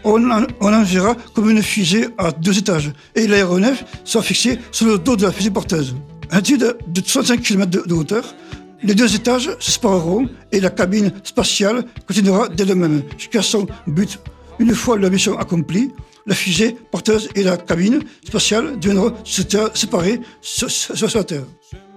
On agira comme une fusée à 2 étages et l'aéronef sera fixé sur le dos de la fusée porteuse. À un altitude de 65 km de hauteur, les 2 étages se sépareront et la cabine spatiale continuera d'elle-même jusqu'à son but. Une fois la mission accomplie, la fusée porteuse et la cabine spatiale deviendront séparées sur la Terre.